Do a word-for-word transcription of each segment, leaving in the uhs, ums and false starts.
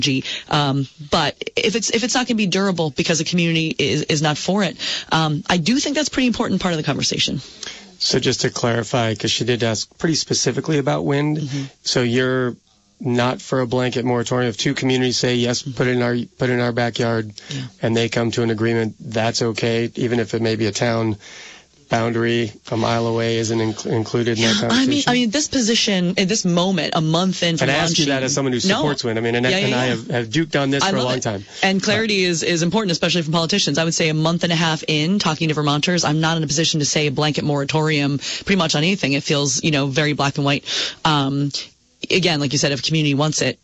Um, but if it's if it's not going to be durable because the community is, is not for it, um, I do think that's a pretty important part of the conversation. So just to clarify, because she did ask pretty specifically about wind, mm-hmm. so you're not for a blanket moratorium. If two communities say yes, mm-hmm. put it in our put it in our backyard, yeah. and they come to an agreement, that's okay, even if it may be a town boundary a mile away isn't inc- included in that conversation? I mean, I mean, this position, in this moment, a month in from and I ask launching, you that as someone who supports no. wind. I mean, and, yeah, yeah, and yeah. I have, have duked on this I for a long it. time. And clarity is, is important, especially from politicians. I would say a month and a half in, talking to Vermonters, I'm not in a position to say a blanket moratorium pretty much on anything. It feels, you know, very black and white. Um, again, like you said, if a community wants it,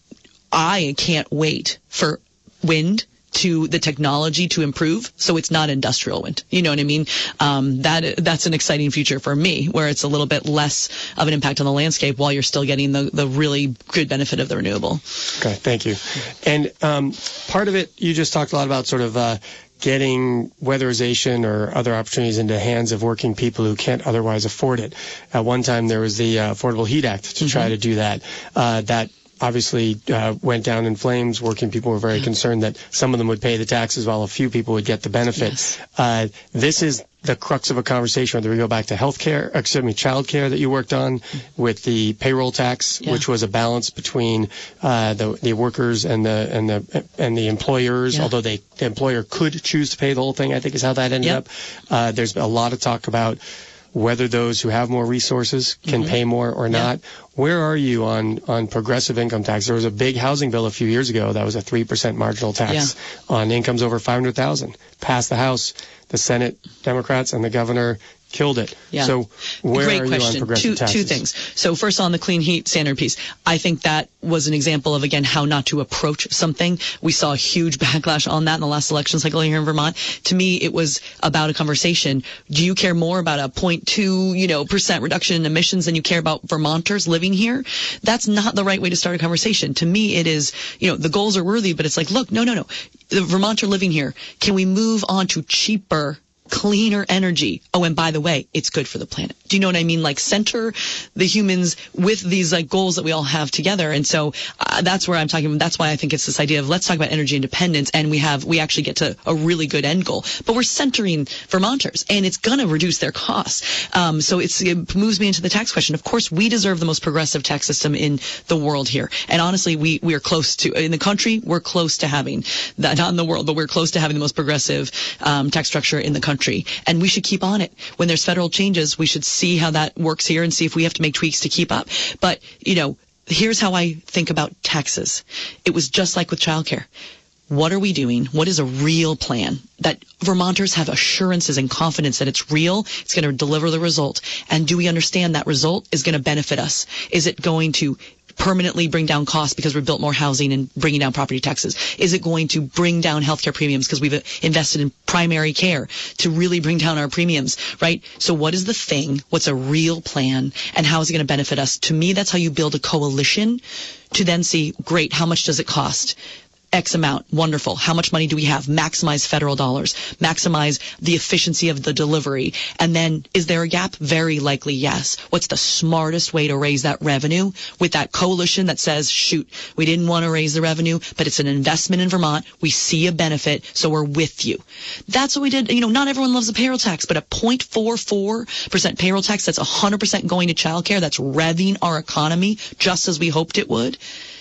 I can't wait for wind to the technology to improve, so it's not industrial wind. You know what I mean? Um, that that's an exciting future for me, where it's a little bit less of an impact on the landscape while you're still getting the, the really good benefit of the renewable. Okay, thank you. And um, part of it, you just talked a lot about sort of uh, getting weatherization or other opportunities into the hands of working people who can't otherwise afford it. At one time, there was the uh, Affordable Heat Act to mm-hmm. try to do that. Uh, that obviously uh, went down in flames. Working people were very concerned that some of them would pay the taxes while a few people would get the benefit. Yes. Uh, this is the crux of a conversation, whether we go back to health care, excuse me, child care that you worked on with the payroll tax, yeah. which was a balance between uh, the, the workers and the and the and the employers, yeah. although they the employer could choose to pay the whole thing, I think is how that ended yep. up. Uh, there's a lot of talk about whether those who have more resources can mm-hmm. pay more or not. Yeah. Where are you on, on progressive income tax? There was a big housing bill a few years ago that was a three percent marginal tax yeah. on incomes over five hundred thousand dollars. Passed the House, the Senate, Democrats, and the governor killed it. Yeah. So where Great are you question. on progressive two, taxes? Two things. So first on the clean heat standard piece, I think that was an example of, again, how not to approach something. We saw a huge backlash on that in the last election cycle here in Vermont. To me, it was about a conversation. Do you care more about a zero point two, you know, percent reduction in emissions than you care about Vermonters living here? That's not the right way to start a conversation. To me, it is, you know, the goals are worthy, but it's like, look, no, no, no. The Vermonter living here, can we move on to cheaper, cleaner energy? Oh, and by the way, it's good for the planet. Do you know what I mean? Like, center the humans with these like goals that we all have together. And so uh, that's where I'm talking about. That's why I think it's this idea of let's talk about energy independence, and we have we actually get to a really good end goal. But we're centering Vermonters, and it's going to reduce their costs. Um, so it's, it moves me into the tax question. Of course, we deserve the most progressive tax system in the world here. And honestly, we we are close to in the country. We're close to having that, not in the world, but we're close to having the most progressive um, tax structure in the country. And we should keep on it. When there's federal changes, we should see how that works here and see if we have to make tweaks to keep up. But, you know, here's how I think about taxes. It was just like with childcare. What are we doing? What is a real plan that Vermonters have assurances and confidence that it's real, it's going to deliver the result? And do we understand that result is going to benefit us? Is it going to permanently bring down costs because we built more housing and bringing down property taxes? Is it going to bring down healthcare premiums because we've invested in primary care to really bring down our premiums, right? So what is the thing? What's a real plan? And how is it going to benefit us? To me, that's how you build a coalition to then see, great, how much does it cost? X amount. Wonderful. How much money do we have? Maximize federal dollars. Maximize the efficiency of the delivery. And then, is there a gap? Very likely, yes. What's the smartest way to raise that revenue with that coalition that says, shoot, we didn't want to raise the revenue, but it's an investment in Vermont. We see a benefit, so we're with you. That's what we did. You know, not everyone loves a payroll tax, but a zero point four four percent payroll tax that's one hundred percent going to childcare, that's revving our economy just as we hoped it would.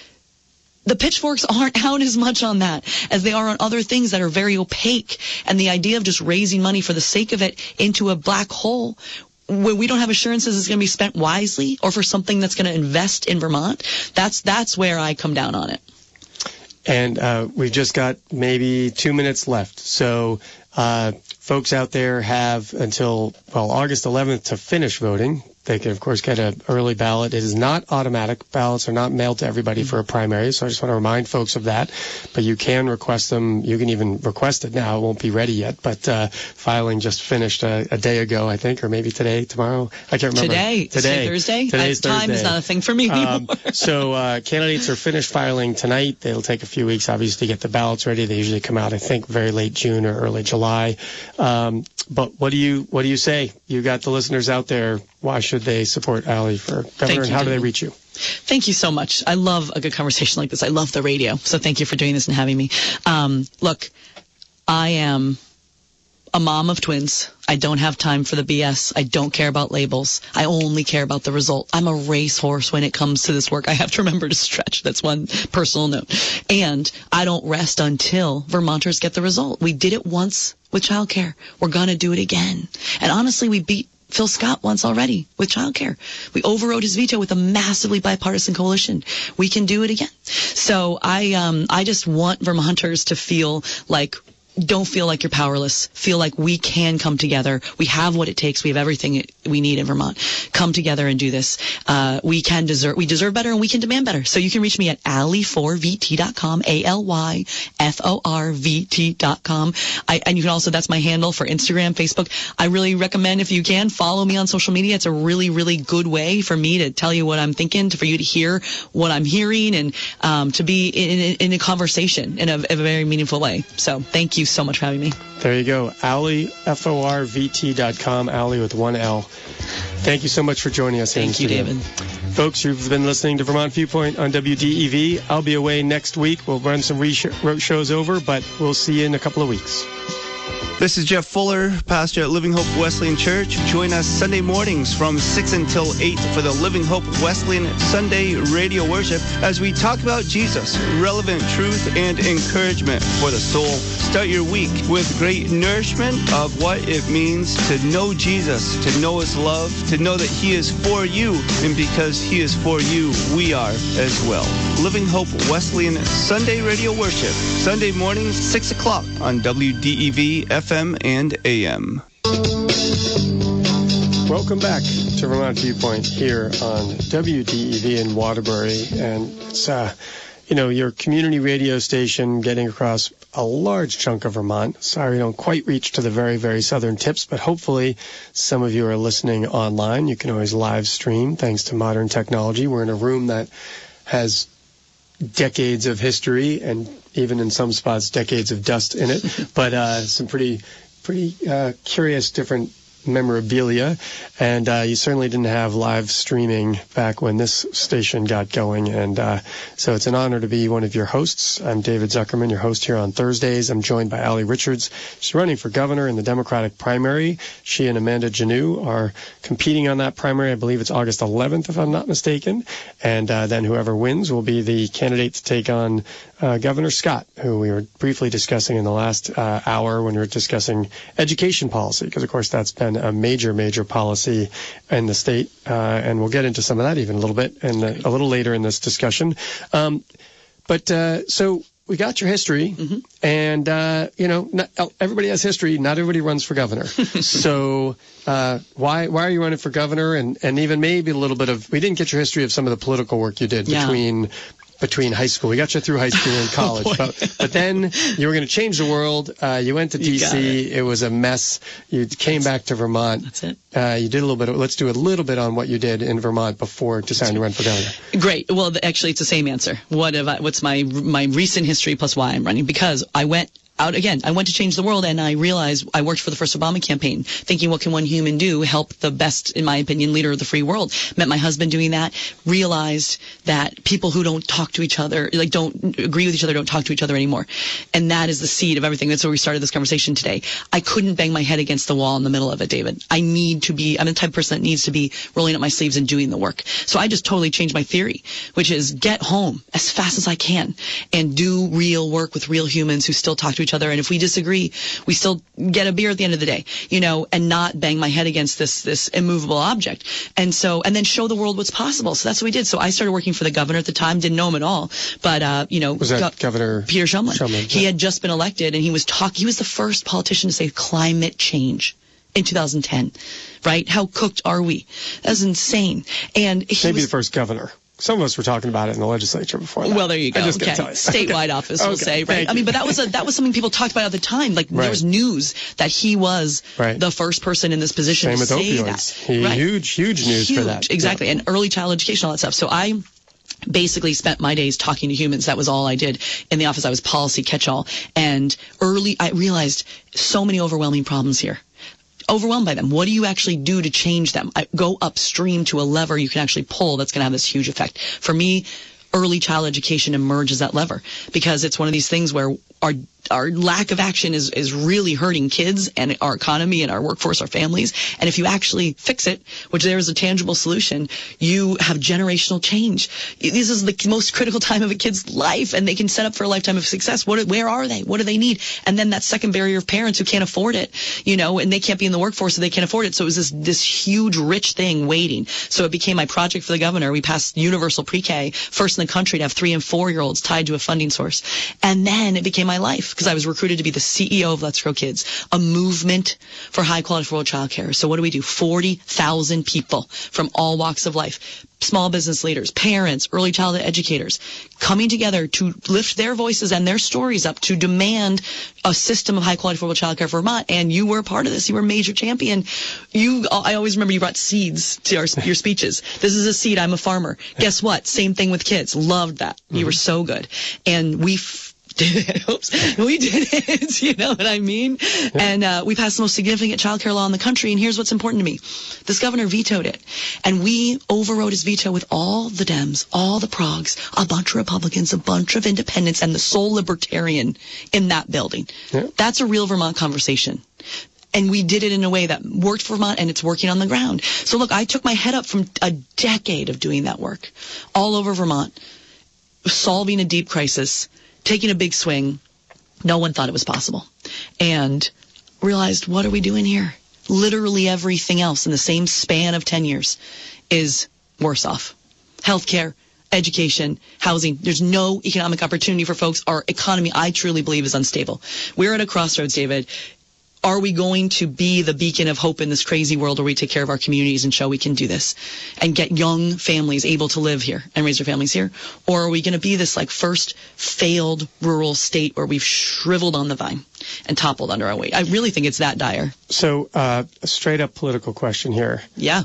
The pitchforks aren't out as much on that as they are on other things that are very opaque. And the idea of just raising money for the sake of it into a black hole where we don't have assurances it's going to be spent wisely or for something that's going to invest in Vermont, that's that's where I come down on it. And uh, we've just got maybe two minutes left. So uh, folks out there have until, well, August eleventh to finish voting. They can, of course, get an early ballot. It is not automatic. Ballots are not mailed to everybody for a primary, so I just want to remind folks of that. But you can request them. You can even request it now. It won't be ready yet, but uh, filing just finished a, a day ago, I think, or maybe today, tomorrow. I can't remember. Today. Today. Thursday? Today's Time Thursday. is not a thing for me anymore. Um, so uh, candidates are finished filing tonight. They'll take a few weeks, obviously, to get the ballots ready. They usually come out, I think, very late June or early July. Um, but what do you what do you say? You got the listeners out there. why should they support Allie for governor, and how do they reach you? Thank you so much. I love a good conversation like this. I love the radio. So thank you for doing this and having me. Um, look, I am a mom of twins. I don't have time for the B S. I don't care about labels. I only care about the result. I'm a racehorse when it comes to this work. I have to remember to stretch. That's one personal note. And I don't rest until Vermonters get the result. We did it once with childcare. We're going to do it again. And honestly, we beat Phil Scott once already with childcare. We overrode his veto with a massively bipartisan coalition. We can do it again. So I, um, I just want Vermonters to feel like, don't feel like you're powerless. Feel like we can come together. We have what it takes. We have everything we need in Vermont. Come together and do this. Uh, we can deserve, we deserve better and we can demand better. So you can reach me at Allie four V T dot com, A L Y F O R V T dot com. I, and you can also, that's my handle for Instagram, Facebook. I really recommend, if you can, follow me on social media. It's a really, really good way for me to tell you what I'm thinking, to, for you to hear what I'm hearing, and um, to be in, in a conversation in a, in a very meaningful way. So thank you so much for having me. There you go. Allie, F O R V T dot com, Allie with one L. Thank you so much for joining us here in the studio. Thank you, David. Folks, you've been listening to Vermont Viewpoint on W D E V. I'll be away next week. We'll run some re- shows over, but we'll see you in a couple of weeks. This is Jeff Fuller, pastor at Living Hope Wesleyan Church. Join us Sunday mornings from six until eight for the Living Hope Wesleyan Sunday radio worship as we talk about Jesus, relevant truth and encouragement for the soul. Start your week with great nourishment of what it means to know Jesus, to know his love, to know that he is for you, and because he is for you, we are as well. Living Hope Wesleyan Sunday radio worship, Sunday mornings, six o'clock on W D E V F M and A M. Welcome back to Vermont Viewpoint here on W D E V in Waterbury. And it's, uh, you know, your community radio station getting across a large chunk of Vermont. Sorry, we don't quite reach to the very, very southern tips, but hopefully some of you are listening online. You can always live stream thanks to modern technology. We're in a room that has decades of history and even in some spots decades of dust in it, but uh, some pretty pretty uh, curious different memorabilia, and uh, you certainly didn't have live streaming back when this station got going, and uh, so it's an honor to be one of your hosts. I'm David Zuckerman, your host here on Thursdays. I'm joined by Allie Richards. She's running for governor in the Democratic primary. She and Amanda Janoo are competing on that primary. I believe it's August eleventh, if I'm not mistaken, and uh, then whoever wins will be the candidate to take on uh, Governor Scott, who we were briefly discussing in the last uh, hour when we were discussing education policy, because of course that's been a major, major policy in the state, uh, and we'll get into some of that even a little bit and a, a little later in this discussion. Um, but uh, so we got your history, mm-hmm. and uh, you know, not, everybody has history. Not everybody runs for governor. So uh, why why are you running for governor? And and even maybe a little bit of, we didn't get your history of some of the political work you did yeah. between. Between high school. We got you through high school and college. oh but, but then you were going to change the world. Uh, you went to D C. It. it was a mess. You came That's, back to Vermont. That's it. Uh, you did a little bit. Of, let's do a little bit on what you did in Vermont before deciding to run for governor. Great. Well, actually, it's the same answer. What have I, what's my my recent history plus why I'm running? Because I went out again. I went to change the world, and I realized I worked for the first Obama campaign, thinking, what can one human do? Help the best, in my opinion, leader of the free world. Met my husband doing that. Realized that people who don't talk to each other, like don't agree with each other, don't talk to each other anymore. And that is the seed of everything. That's where we started this conversation today. I couldn't bang my head against the wall in the middle of it, David. I need to be, I'm the type of person that needs to be rolling up my sleeves and doing the work. So I just totally changed my theory, which is get home as fast as I can and do real work with real humans who still talk to each other. And if we disagree, we still get a beer at the end of the day, you know, and not bang my head against this, this immovable object. And so, and then show the world what's possible. So that's what we did. So I started working for the governor at the time, didn't know him at all, but, uh, you know, was that Go- Governor Peter Shumlin. Shumlin he yeah. had just been elected, and he was talking, he was the first politician to say climate change in two thousand ten, right? How cooked are we? That's insane. And he maybe was, the first governor. Some of us were talking about it in the legislature before that. Well, there you go. I just okay. tell you. Statewide okay. office, we'll okay. say, right? Thank I mean, you. but that was a, that was something people talked about at the time. Like right. there was news that he was right. the first person in this position Same to with say opioids. that. He, right. Huge, huge news huge, for that. Exactly, yeah. and early child education, all that stuff. So I basically spent my days talking to humans. That was all I did in the office. I was policy catch-all. And early, I realized so many overwhelming problems here. overwhelmed by them. What do you actually do to change them? I, go upstream to a lever you can actually pull that's going to have this huge effect. For me, early child education emerges that lever because it's one of these things where our our lack of action is, is really hurting kids and our economy and our workforce, our families. And if you actually fix it, which there is a tangible solution, you have generational change. This is the most critical time of a kid's life, and they can set up for a lifetime of success. What, where are they? What do they need? And then that second barrier of parents who can't afford it, you know, and they can't be in the workforce, so they can't afford it. So it was this, this huge, rich thing waiting. So it became my project for the governor. We passed universal pre-K, first in the country to have three and four year olds tied to a funding source. And then it became my life, because I was recruited to be the C E O of Let's Grow Kids, a movement for high quality affordable child care. So what do we do? forty thousand people from all walks of life, small business leaders, parents, early childhood educators, coming together to lift their voices and their stories up to demand a system of high quality affordable child care for Vermont. And you were a part of this. You were a major champion. You, I always remember you brought seeds to our, your speeches. This is a seed. I'm a farmer. Guess what? Same thing with kids. Loved that. Mm-hmm. You were so good. And we did it. Oops. We did it. You know what I mean? Yeah. And uh, we passed the most significant child care law in the country. And here's what's important to me. This governor vetoed it. And we overrode his veto with all the Dems, all the progs, a bunch of Republicans, a bunch of independents, and the sole libertarian in that building. Yeah. That's a real Vermont conversation. And we did it in a way that worked for Vermont, and it's working on the ground. So look, I took my head up from a decade of doing that work all over Vermont, solving a deep crisis, taking a big swing. No one thought it was possible. And realized, what are we doing here? Literally everything else in the same span of ten years is worse off. Healthcare, education, housing. There's no economic opportunity for folks. Our economy, I truly believe, is unstable. We're at a crossroads, David. Are we going to be the beacon of hope in this crazy world where we take care of our communities and show we can do this and get young families able to live here and raise their families here? Or are we going to be this like first failed rural state where we've shriveled on the vine and toppled under our weight? I really think it's that dire. So uh, a straight up political question here. Yeah.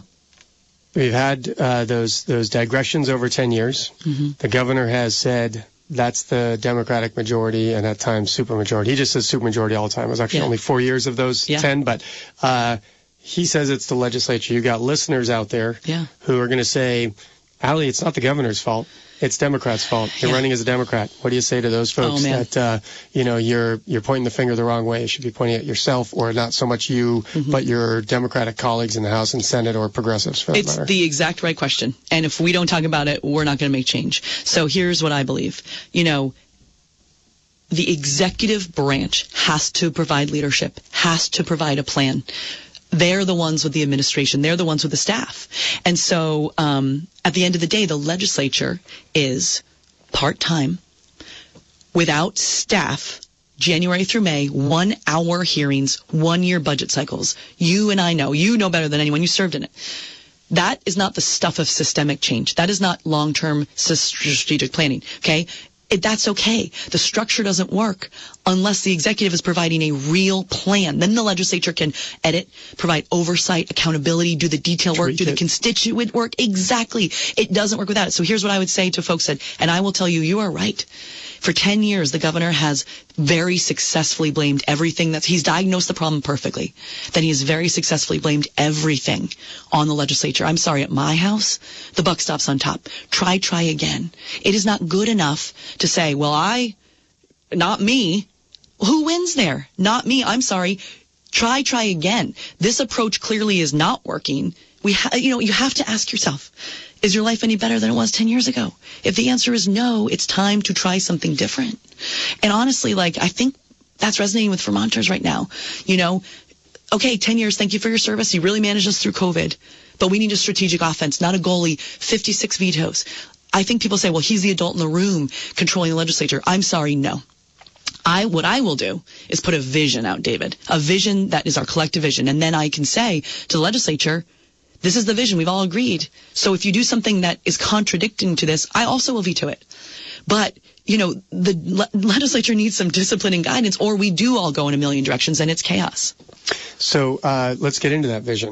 We've had uh, those those digressions over ten years. Mm-hmm. The governor has said that's the Democratic majority and at times supermajority. He just says supermajority all the time. It was actually yeah. only four years of those yeah. ten, but uh, he says it's the legislature. You got listeners out there yeah. who are going to say, Allie, it's not the governor's fault. It's Democrats' fault. You're yeah. running as a Democrat. What do you say to those folks oh, that, uh, you know, you're you're pointing the finger the wrong way? You should be pointing at yourself, or not so much you, mm-hmm. but your Democratic colleagues in the House and Senate, or progressives for that It's matter. The exact right question. And if we don't talk about it, we're not going to make change. So here's what I believe. You know, the executive branch has to provide leadership, has to provide a plan. They're the ones with the administration. They're the ones with the staff. And so um, at the end of the day, the legislature is part-time, without staff, January through May, one-hour hearings, one-year budget cycles. You and I know. You know better than anyone. You served in it. That is not the stuff of systemic change. That is not long-term strategic planning, okay? It, that's okay. The structure doesn't work unless the executive is providing a real plan. Then the legislature can edit, provide oversight, accountability, do the detail work, do the constituent work. Exactly. It doesn't work without it. So here's what I would say to folks that, and I will tell you, you are right. For ten years, the governor has very successfully blamed everything that's, he's diagnosed the problem perfectly. Then he has very successfully blamed everything on the legislature. I'm sorry, at my house, the buck stops on top. Try, try again. It is not good enough to say, well, I, not me. Who wins there? Not me. I'm sorry. Try, try again. This approach clearly is not working. We, ha- you know, you have to ask yourself, is your life any better than it was ten years ago? If the answer is no, it's time to try something different. And honestly, like, I think that's resonating with Vermonters right now. You know, okay, ten years, thank you for your service. You really managed us through COVID. But we need a strategic offense, not a goalie, fifty-six vetoes. I think people say, well, he's the adult in the room controlling the legislature. I'm sorry, no. I, what I will do is put a vision out, David, a vision that is our collective vision. And then I can say to the legislature, this is the vision. We've all agreed. So if you do something that is contradicting to this, I also will veto it. But, you know, the le- legislature needs some discipline and guidance, or we do all go in a million directions and it's chaos. So uh, let's get into that vision.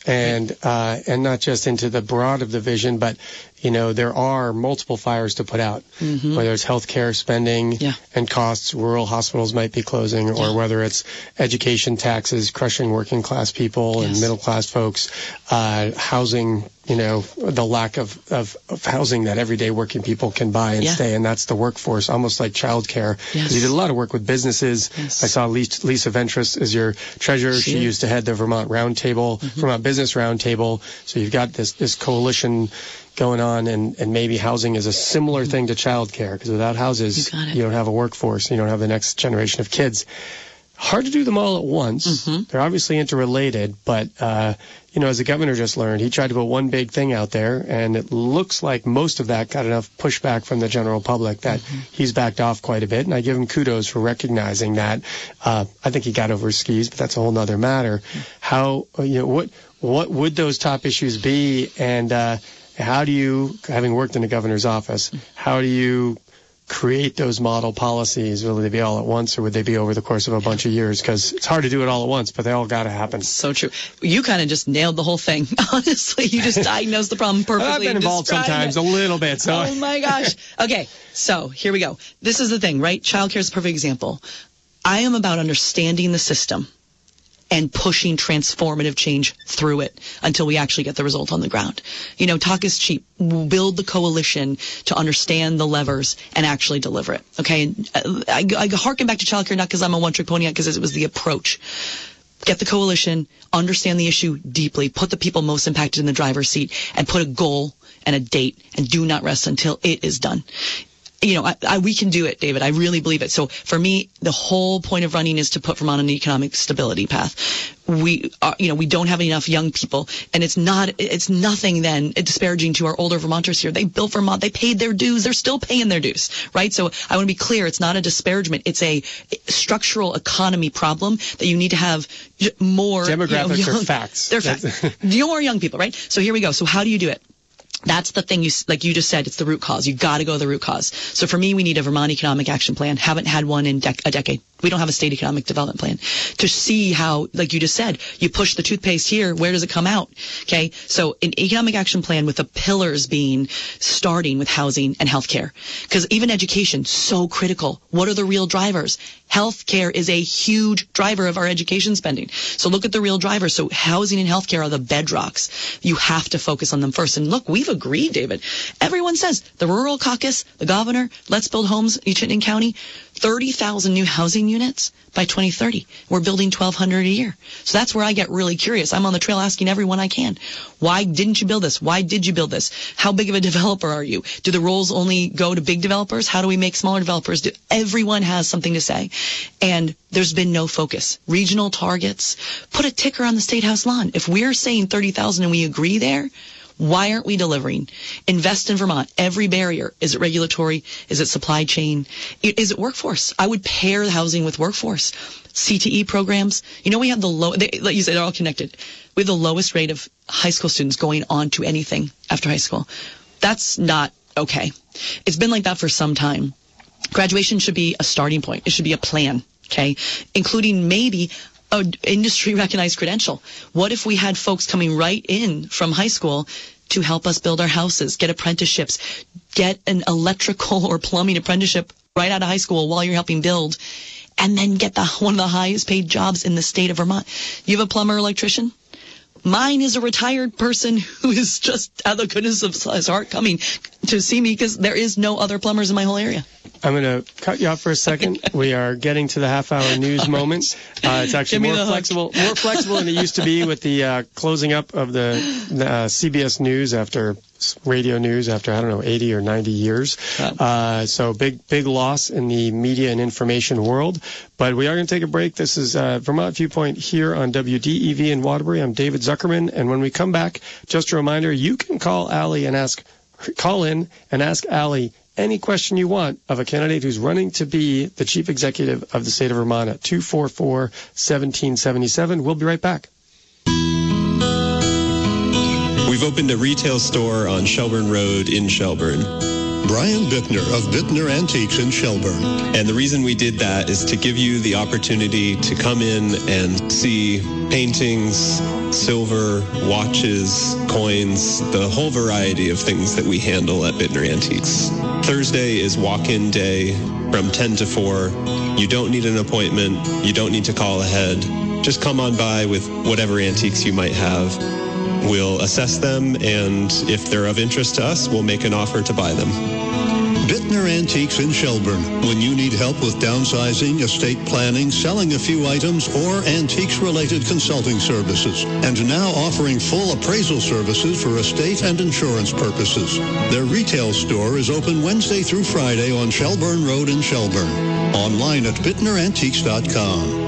and uh, and not just into the broad of the vision, but you know, there are multiple fires to put out, mm-hmm. whether it's healthcare spending yeah. and costs, rural hospitals might be closing, or yeah. whether it's education taxes crushing working class people yes. and middle class folks, uh, housing, you know, the lack of, of, of housing that everyday working people can buy and yeah. stay, and that's the workforce, almost like childcare. Because yes. you did a lot of work with businesses. Yes. I saw Lisa, Lisa Ventress as your treasurer. She, she used to head the Vermont Roundtable, mm-hmm. Vermont Business Roundtable. So you've got this, this coalition going on, and, and maybe housing is a similar mm-hmm. thing to childcare, because without houses, you, you don't have a workforce, you don't have the next generation of kids. Hard to do them all at once. Mm-hmm. They're obviously interrelated, but, uh, you know, as the governor just learned, he tried to put one big thing out there, and it looks like most of that got enough pushback from the general public that mm-hmm. he's backed off quite a bit, and I give him kudos for recognizing that. Uh, I think he got over his skis, but that's a whole nother matter. Mm-hmm. How, you know, what, what would those top issues be, and, uh, how do you, having worked in the governor's office, how do you create those model policies? Will they be all at once, or would they be over the course of a bunch of years? Because it's hard to do it all at once, but they all got to happen. So true. You kind of just nailed the whole thing. Honestly, you just diagnosed the problem perfectly. I've been involved sometimes it. a little bit. So. Oh my gosh. Okay, so here we go. This is the thing, right? Childcare is a perfect example. I am about understanding the system and pushing transformative change through it until we actually get the result on the ground. You know, talk is cheap. We'll build the coalition to understand the levers and actually deliver it. Okay, and I, I harken back to childcare not because I'm a one-trick pony, because it was the approach. Get the coalition, understand the issue deeply, put the people most impacted in the driver's seat, and put a goal and a date, and do not rest until it is done. You know, I, I, we can do it, David. I really believe it. So for me, the whole point of running is to put Vermont on an economic stability path. We are, you know, we don't have enough young people, and it's not, it's nothing then disparaging to our older Vermonters here. They built Vermont. They paid their dues. They're still paying their dues, right? So I want to be clear. It's not a disparagement. It's a structural economy problem that you need to have more. Demographics you know, young, are facts. They're facts. More young people, right? So here we go. So how do you do it? That's the thing, you like you just said, it's the root cause. You got to go to the root cause. So for me, we need a Vermont Economic Action Plan. Haven't had one in dec- a decade. We don't have a state economic development plan to see how, like you just said, you push the toothpaste here, where does it come out? Okay, so an economic action plan with the pillars being starting with housing and healthcare. Because even education, so critical. What are the real drivers? Healthcare is a huge driver of our education spending. So look at the real drivers. So housing and healthcare are the bedrocks. You have to focus on them first. And look, we've agreed, David. Everyone says the rural caucus, the governor, let's build homes in Chittenden County, thirty thousand new housing units by twenty thirty. We're building twelve hundred a year. So that's where I get really curious. I'm on the trail asking everyone I can, why didn't you build this? Why did you build this? How big of a developer are you? Do the roles only go to big developers? How do we make smaller developers? Do, everyone has something to say. And there's been no focus. Regional targets. Put a ticker on the State House lawn. If we're saying thirty thousand and we agree there, why aren't we delivering? Invest in Vermont. Every barrier. Is it regulatory? Is it supply chain? Is it workforce? I would pair housing with workforce. C T E programs. You know, we have the low, they, like you said, they're all connected. We have the lowest rate of high school students going on to anything after high school. That's not okay. It's been like that for some time. Graduation should be a starting point. It should be a plan, okay? Including maybe a industry recognized credential. What if we had folks coming right in from high school to help us build our houses, get apprenticeships, get an electrical or plumbing apprenticeship right out of high school while you're helping build, and then get the one of the highest paid jobs in the state of Vermont? You have a plumber or electrician? Mine is a retired person who is just out of the goodness of his heart coming to see me because there is no other plumbers in my whole area. I'm going to cut you off for a second. We are getting to the half-hour news moment. Uh, it's actually more flexible, more flexible than it used to be with the uh, closing up of the uh, C B S News after radio news after, I don't know, eighty or ninety years. Uh, so big, big loss in the media and information world. But we are going to take a break. This is uh, Vermont Viewpoint here on W D E V in Waterbury. I'm David Zuckerman. And when we come back, just a reminder, you can call Allie and ask, call in and ask Allie any question you want of a candidate who's running to be the chief executive of the state of Vermont at two four four, one seven seven seven. We'll be right back. We've opened a retail store on Shelburne Road in Shelburne. Brian Bittner of Bittner Antiques in Shelburne. And the reason we did that is to give you the opportunity to come in and see paintings, silver, watches, coins, the whole variety of things that we handle at Bittner Antiques. Thursday is walk-in day from ten to four. You don't need an appointment. You don't need to call ahead. Just come on by with whatever antiques you might have. We'll assess them, and if they're of interest to us, we'll make an offer to buy them. Bittner Antiques in Shelburne. When you need help with downsizing, estate planning, selling a few items, or antiques-related consulting services. And now offering full appraisal services for estate and insurance purposes. Their retail store is open Wednesday through Friday on Shelburne Road in Shelburne. Online at bittner antiques dot com.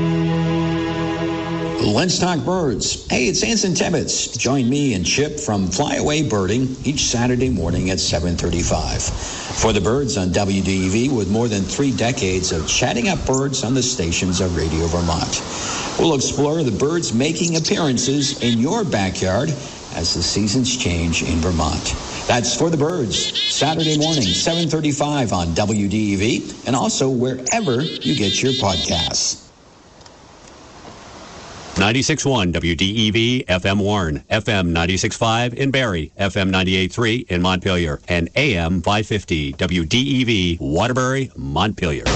Let's talk birds. Hey, it's Anson Tibbetts. Join me and Chip from Flyaway Birding each Saturday morning at seven thirty-five. For the birds on W D E V, with more than three decades of chatting up birds on the stations of Radio Vermont. We'll explore the birds making appearances in your backyard as the seasons change in Vermont. That's For the Birds, Saturday morning, seven thirty-five on W D E V, and also wherever you get your podcasts. ninety-six point one W D E V, F M Warren, F M ninety-six point five in Barrie, F M ninety-eight point three in Montpelier, and A M five fifty W D E V, Waterbury, Montpelier.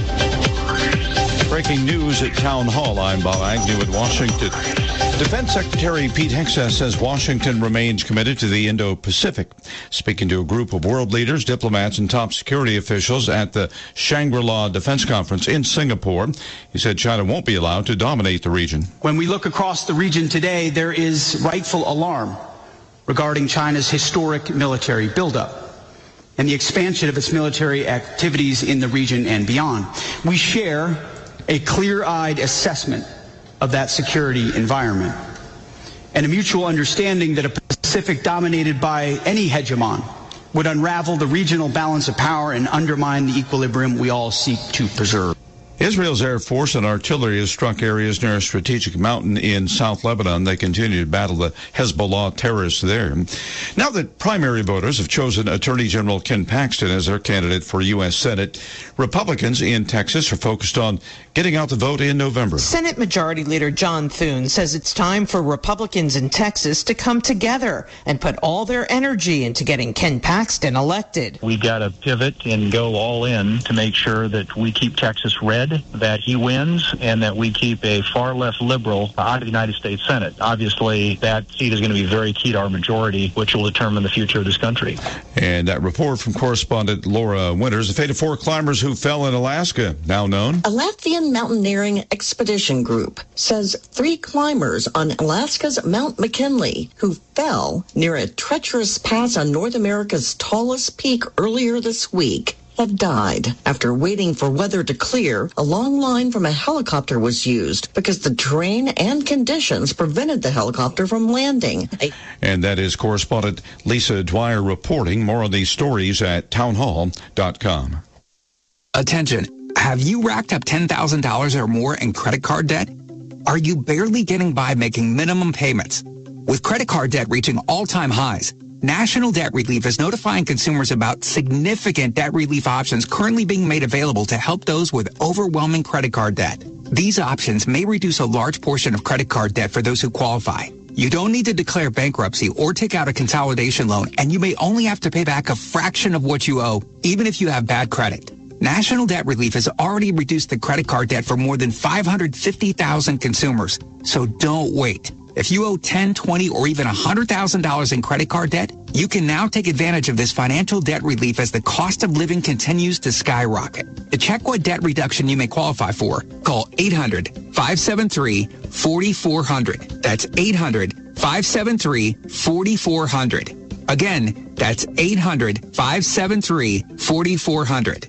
Breaking news at Town Hall. I'm Bob Agnew at Washington. Defense Secretary Pete Hegseth says Washington remains committed to the Indo-Pacific. Speaking to a group of world leaders, diplomats, and top security officials at the Shangri-La Defense Conference in Singapore, he said China won't be allowed to dominate the region. When we look across the region today, there is rightful alarm regarding China's historic military buildup and the expansion of its military activities in the region and beyond. We share a clear-eyed assessment of that security environment and a mutual understanding that a Pacific dominated by any hegemon would unravel the regional balance of power and undermine the equilibrium we all seek to preserve. Israel's Air Force and artillery has struck areas near a strategic mountain in South Lebanon. They continue to battle the Hezbollah terrorists there. Now that primary voters have chosen Attorney General Ken Paxton as their candidate for U S Senate, Republicans in Texas are focused on getting out the vote in November. Senate Majority Leader John Thune says it's time for Republicans in Texas to come together and put all their energy into getting Ken Paxton elected. We've got to pivot and go all in to make sure that we keep Texas red, that he wins, and that we keep a far less liberal out of the United States Senate. Obviously, that seat is going to be very key to our majority, which will determine the future of this country. And that report from correspondent Laura Winters. The fate of four climbers who fell in Alaska, now known. A Latvian mountaineering expedition group says three climbers on Alaska's Mount McKinley who fell near a treacherous pass on North America's tallest peak earlier this week have died. After waiting for weather to clear, a long line from a helicopter was used because the terrain and conditions prevented the helicopter from landing. And that is correspondent Lisa Dwyer reporting. More on these stories at townhall dot com. Attention. Have you racked up ten thousand dollars or more in credit card debt? Are you barely getting by making minimum payments? With credit card debt reaching all-time highs, National Debt Relief is notifying consumers about significant debt relief options currently being made available to help those with overwhelming credit card debt. These options may reduce a large portion of credit card debt for those who qualify. You don't need to declare bankruptcy or take out a consolidation loan, and you may only have to pay back a fraction of what you owe, even if you have bad credit. National Debt Relief has already reduced the credit card debt for more than five hundred fifty thousand consumers, so don't wait. If you owe ten, twenty, or even one hundred thousand dollars in credit card debt, you can now take advantage of this financial debt relief as the cost of living continues to skyrocket. To check what debt reduction you may qualify for, call eight hundred, five seven three, four four zero zero. That's eight hundred, five seven three, four four zero zero. Again, that's eight hundred, five seven three, four four zero zero.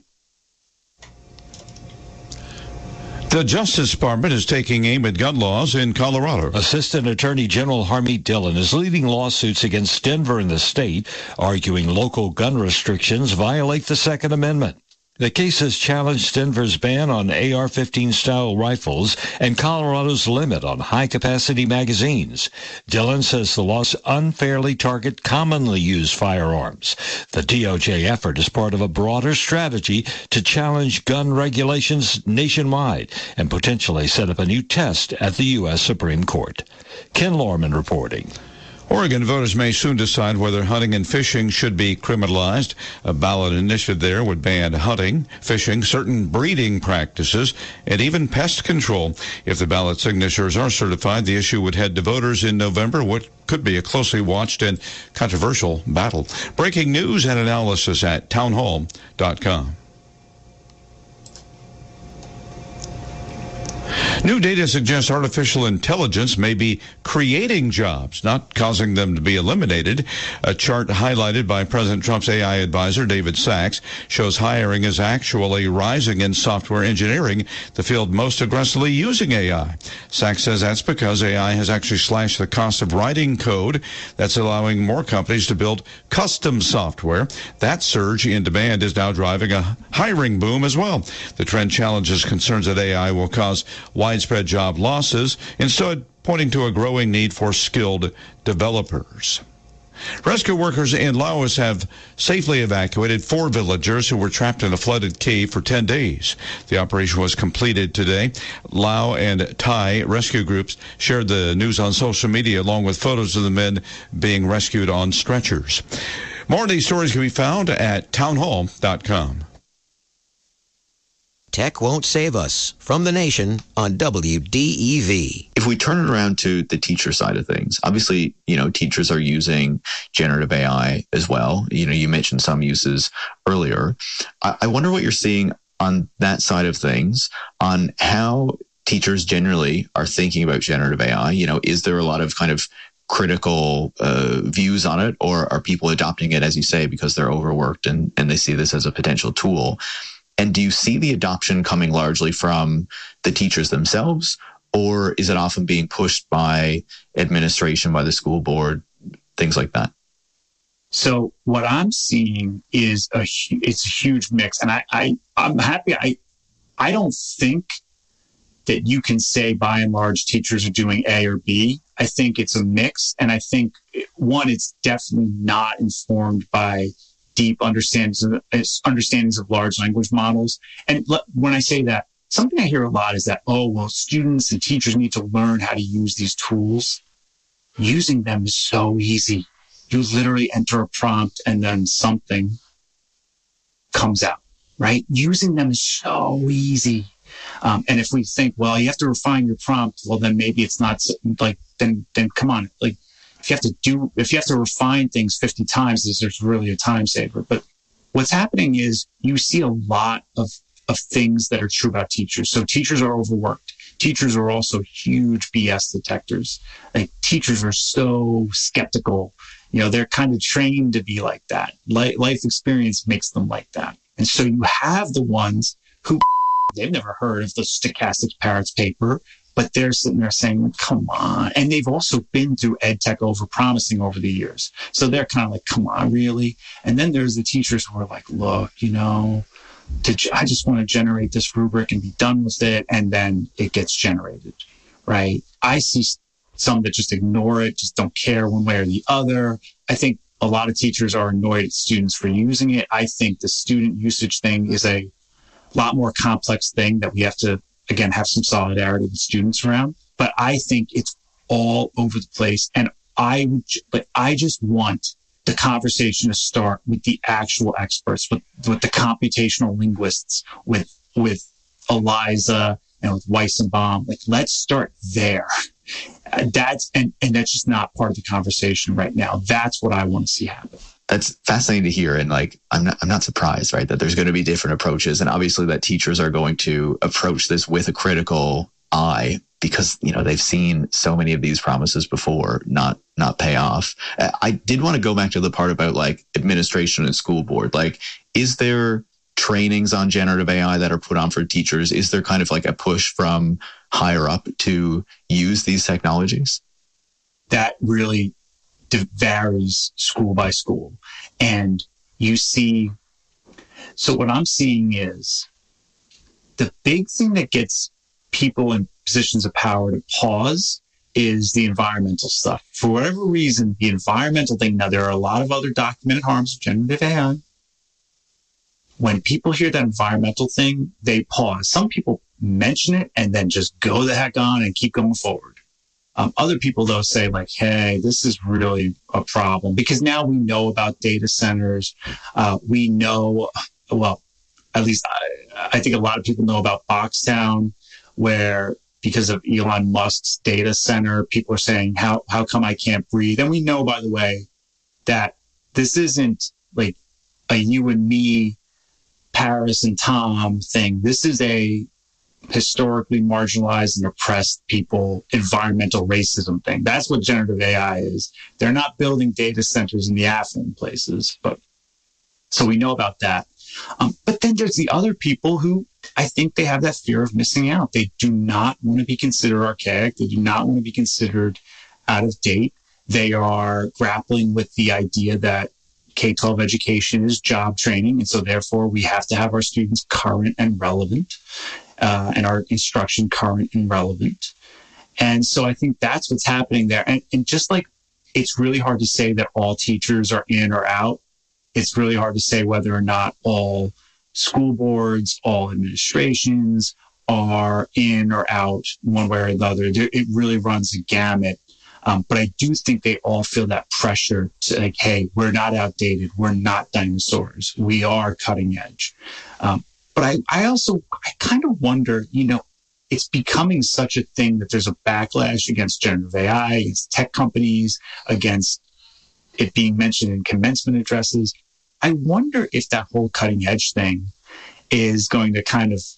The Justice Department is taking aim at gun laws in Colorado. Assistant Attorney General Harmeet Dillon is leading lawsuits against Denver and the state, arguing local gun restrictions violate the Second Amendment. The case has challenged Denver's ban on A R fifteen style rifles and Colorado's limit on high-capacity magazines. Dillon says the laws unfairly target commonly used firearms. The D O J effort is part of a broader strategy to challenge gun regulations nationwide and potentially set up a new test at the U S Supreme Court. Ken Lorman reporting. Oregon voters may soon decide whether hunting and fishing should be criminalized. A ballot initiative there would ban hunting, fishing, certain breeding practices, and even pest control. If the ballot signatures are certified, the issue would head to voters in November, what could be a closely watched and controversial battle. Breaking news and analysis at townhall dot com. New data suggests artificial intelligence may be creating jobs, not causing them to be eliminated. A chart highlighted by President Trump's A I advisor, David Sachs, shows hiring is actually rising in software engineering, the field most aggressively using A I. Sachs says that's because A I has actually slashed the cost of writing code. That's allowing more companies to build custom software. That surge in demand is now driving a hiring boom as well. The trend challenges concerns that A I will cause widespread job losses, instead pointing to a growing need for skilled developers. Rescue workers in Laos have safely evacuated four villagers who were trapped in a flooded cave for ten days. The operation was completed today. Lao and Thai rescue groups shared the news on social media along with photos of the men being rescued on stretchers. More of these stories can be found at townhall dot com. Tech Won't Save Us, from The Nation on W D E V. If we turn it around to the teacher side of things, obviously, you know, teachers are using generative A I as well. You know, you mentioned some uses earlier. I, I wonder what you're seeing on that side of things, on how teachers generally are thinking about generative A I. You know, is there a lot of kind of critical uh, views on it, or are people adopting it, as you say, because they're overworked and, and they see this as a potential tool? And do you see the adoption coming largely from the teachers themselves, or is it often being pushed by administration, by the school board, things like that? So what I'm seeing is a it's a huge mix, and I, I I'm happy. I I don't think that you can say by and large teachers are doing A or B. I think it's a mix, and I think one, it's definitely not informed by deep understandings of, understandings of large language models. And when I say that, something I hear a lot is that, oh, well, students and teachers need to learn how to use these tools. Using them is so easy. You literally enter a prompt and then something comes out, right? Using them is so easy. Um, and if we think, well, you have to refine your prompt, well, then maybe it's not like, then, then come on, like, If you have to do, if you have to refine things fifty times, there's really a time saver. But what's happening is you see a lot of, of things that are true about teachers. So teachers are overworked. Teachers are also huge B S detectors. Like teachers are so skeptical. You know, they're kind of trained to be like that. Life experience makes them like that. And so you have the ones who they've never heard of the stochastic parrots paper, but they're sitting there saying, come on. And they've also been through ed tech overpromising over the years. So they're kind of like, come on, really? And then there's the teachers who are like, look, you know, to, I just want to generate this rubric and be done with it. And then it gets generated, right? I see some that just ignore it, just don't care one way or the other. I think a lot of teachers are annoyed at students for using it. I think the student usage thing is a lot more complex thing that we have to, again, have some solidarity with students around. But I think it's all over the place. And I, but I just want the conversation to start with the actual experts, with, with the computational linguists, with, with Eliza and with Weissenbaum. Like, let's start there. That's, and, and that's just not part of the conversation right now. That's what I want to see happen. That's fascinating to hear. And like, I'm not, I'm not surprised, right, that there's going to be different approaches. And obviously that teachers are going to approach this with a critical eye because, you know, they've seen so many of these promises before not, not pay off. I did want to go back to the part about like administration and school board. Like, is there trainings on generative A I that are put on for teachers? Is there kind of like a push from higher up to use these technologies? That really varies school by school. And you see So what I'm seeing is the big thing that gets people in positions of power to pause is the environmental stuff. For whatever reason, the environmental thing, now there are a lot of other documented harms of generative A I. When people hear that environmental thing, they pause. Some people mention it and then just go the heck on and keep going forward. Um, other people, though, say like, hey, this is really a problem because now we know about data centers. Uh, we know, well, at least I, I think a lot of people know about Boxtown, where because of Elon Musk's data center, people are saying, how, how come I can't breathe? And we know, by the way, that this isn't like a you and me, Paris and Tom thing. This is a historically marginalized and oppressed people, environmental racism thing. That's what generative A I is. They're not building data centers in the affluent places, but so we know about that. Um, but then there's the other people who I think they have that fear of missing out. They do not want to be considered archaic. They do not want to be considered out of date. They are grappling with the idea that K twelve education is job training, and so therefore we have to have our students current and relevant, uh, and our instruction current and relevant. And so I think that's what's happening there. And, and just like it's really hard to say that all teachers are in or out, it's really hard to say whether or not all school boards, all administrations are in or out one way or the other. It really runs a gamut. Um, but I do think they all feel that pressure to like, hey, we're not outdated. We're not dinosaurs. We are cutting edge. Um, but I, I also, I kind of wonder, you know, it's becoming such a thing that there's a backlash against generative A I, against tech companies, against it being mentioned in commencement addresses. I wonder if that whole cutting edge thing is going to kind of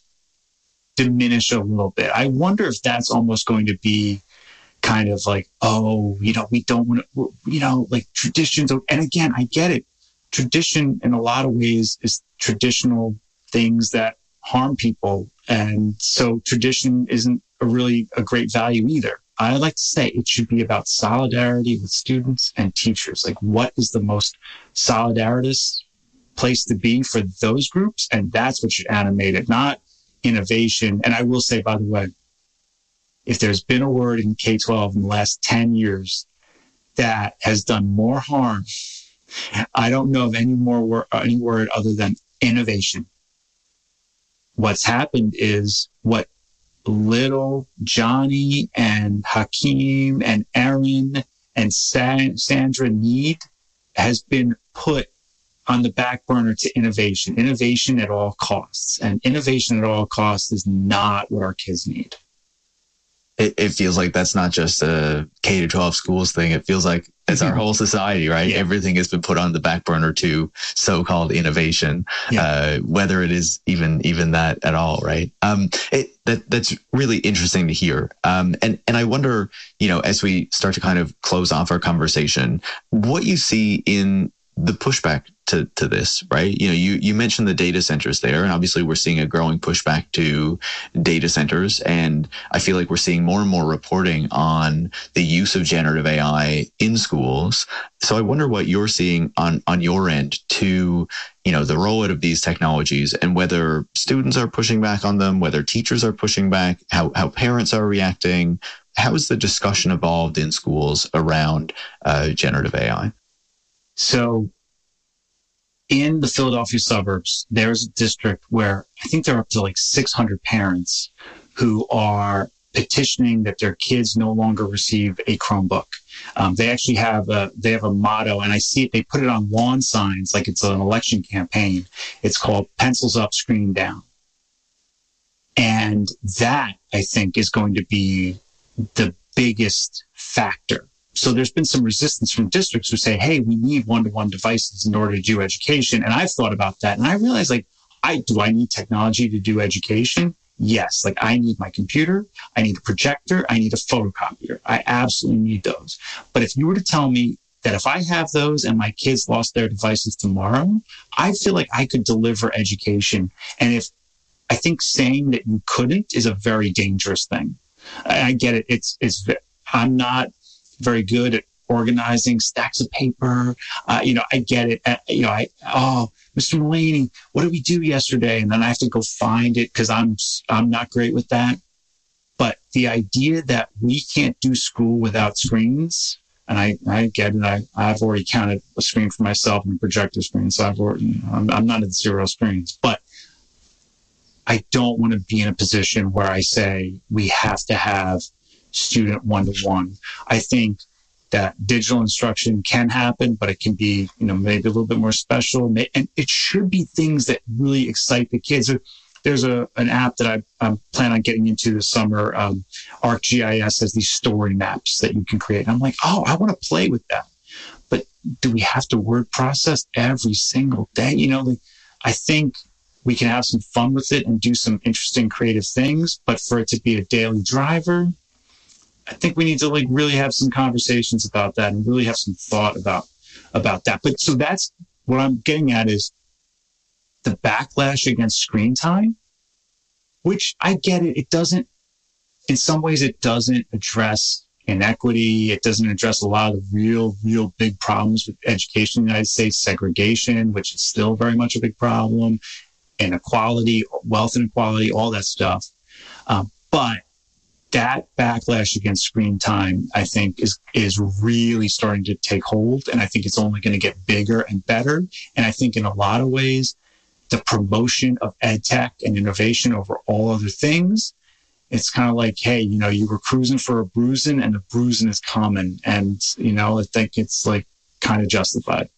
diminish a little bit. I wonder if that's almost going to be kind of like, oh, you know, we don't want to, you know, like traditions. And again, I get it. Tradition in a lot of ways is traditional things that harm people. And so tradition isn't a really a great value either. I like to say it should be about solidarity with students and teachers. Like, what is the most solidaritous place to be for those groups? And that's what should animate it, not innovation. And I will say, by the way, if there's been a word in K twelve in the last ten years that has done more harm, I don't know of any more wor- any word other than innovation. What's happened is what little Johnny and Hakeem and Aaron and Sa- Sandra need has been put on the back burner to innovation. Innovation at all costs. And innovation at all costs is not what our kids need. It, it feels like that's not just a K to twelve schools thing. It feels like it's our whole society, right? Yeah. Everything has been put on the back burner to so-called innovation, yeah. uh, whether it is even even that at all, right? Um, it, that that's really interesting to hear. Um, and and I wonder, you know, as we start to kind of close off our conversation, what you see in the pushback to, to this, right? You know, you, you mentioned the data centers there, and obviously we're seeing a growing pushback to data centers. And I feel like we're seeing more and more reporting on the use of generative A I in schools. So I wonder what you're seeing on, on your end to, you know, the rollout of these technologies and whether students are pushing back on them, whether teachers are pushing back, how, how parents are reacting. How has the discussion evolved in schools around uh, generative A I? So in the Philadelphia suburbs, there's a district where I think there are up to like six hundred parents who are petitioning that their kids no longer receive a Chromebook. Um, they actually have a, they have a motto, and I see it, they put it on lawn signs like it's an election campaign. It's called Pencils Up, Screen Down. And that, I think, is going to be the biggest factor. So there's been some resistance from districts who say, hey, we need one-to-one devices in order to do education. And I've thought about that. And I realized, like, I do I need technology to do education? Yes. Like, I need my computer. I need a projector. I need a photocopier. I absolutely need those. But if you were to tell me that if I have those and my kids lost their devices tomorrow, I feel like I could deliver education. And if I think saying that you couldn't is a very dangerous thing. I, I get it. It's, it's, I'm not very good at organizing stacks of paper. Uh, you know, I get it. Uh, you know, I, oh, Mister Mulaney, what did we do yesterday? And then I have to go find it because I'm, I'm not great with that. But the idea that we can't do school without screens, and I, I get it. I, I've already counted a screen for myself and a projector screen. So I've already, you know, I'm, I'm not at zero screens, but I don't want to be in a position where I say we have to have student one-to-one. I think that digital instruction can happen, but it can be, you know, maybe a little bit more special. And it should be things that really excite the kids. There's a an app that I, I plan on getting into this summer. Um, ArcGIS has these story maps that you can create. And I'm like, oh, I want to play with that. But do we have to word process every single day? You know, like, I think we can have some fun with it and do some interesting creative things, but for it to be a daily driver, I think we need to like really have some conversations about that and really have some thought about, about that. But so that's what I'm getting at is the backlash against screen time, which I get it. It doesn't, in some ways, it doesn't address inequity. It doesn't address a lot of the real, real big problems with education in the United States, segregation, which is still very much a big problem, inequality, wealth inequality, all that stuff. Um, but that backlash against screen time, I think, is is really starting to take hold. And I think it's only going to get bigger and better. And I think in a lot of ways, the promotion of ed tech and innovation over all other things, it's kind of like, hey, you know, you were cruising for a bruising and the bruising is coming. And, you know, I think it's like kind of justified.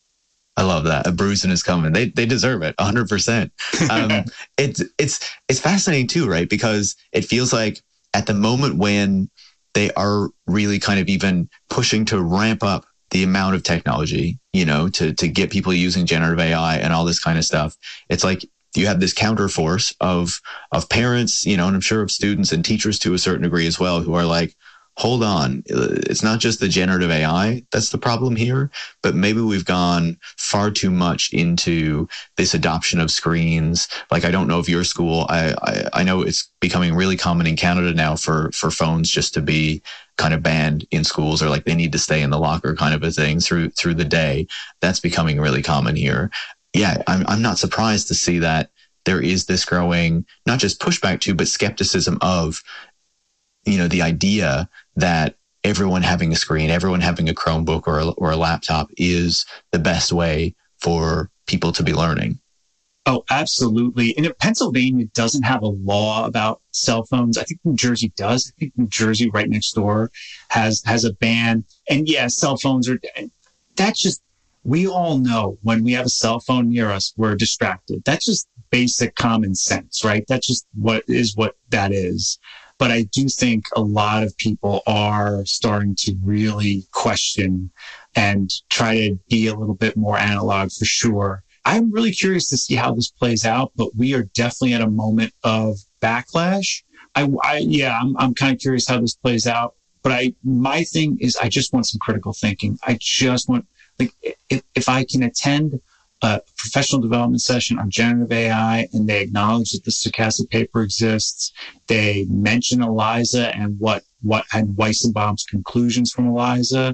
I love that. A bruising is coming. They they deserve it, one hundred percent. Um, it's it's it's fascinating too, right? Because it feels like at the moment when they are really kind of even pushing to ramp up the amount of technology, you know, to to get people using generative A I and all this kind of stuff, it's like you have this counterforce of of parents, you know, and I'm sure of students and teachers to a certain degree as well, who are like, hold on, it's not just the generative A I that's the problem here, but maybe we've gone far too much into this adoption of screens. Like, I don't know if your school, I, I, I know it's becoming really common in Canada now for, for phones just to be kind of banned in schools, or like they need to stay in the locker kind of a thing through, through the day. That's becoming really common here. Yeah, I'm, I'm not surprised to see that there is this growing, not just pushback to, but skepticism of, you know, the idea that everyone having a screen, everyone having a Chromebook or a, or a laptop is the best way for people to be learning. Oh, absolutely. And if Pennsylvania doesn't have a law about cell phones, I think New Jersey does. I think New Jersey right next door has, has a ban. And yeah, cell phones are, that's just, we all know when we have a cell phone near us, we're distracted. That's just basic common sense, right? That's just what is what that is. But I do think a lot of people are starting to really question and try to be a little bit more analog for sure. I'm really curious to see how this plays out, but we are definitely at a moment of backlash. I, I yeah, I'm, I'm kind of curious how this plays out. But I, my thing is, I just want some critical thinking. I just want, like, if, if I can attend a professional development session on generative A I and they acknowledge that the Stochastic paper exists, they mention ELIZA and what, what and Weissenbaum's conclusions from ELIZA,